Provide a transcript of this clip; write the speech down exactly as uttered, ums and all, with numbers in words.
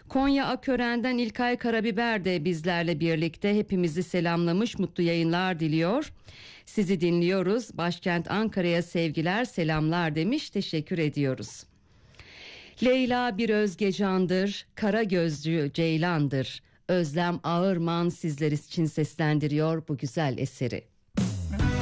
Konya Akören'den İlkay Karabiber de bizlerle birlikte hepimizi selamlamış, mutlu yayınlar diliyor. Sizi dinliyoruz. Başkent Ankara'ya sevgiler, selamlar demiş. Teşekkür ediyoruz. Leyla bir özge candır, kara gözlü ceylandır. Özlem Ağırman sizler için seslendiriyor bu güzel eseri.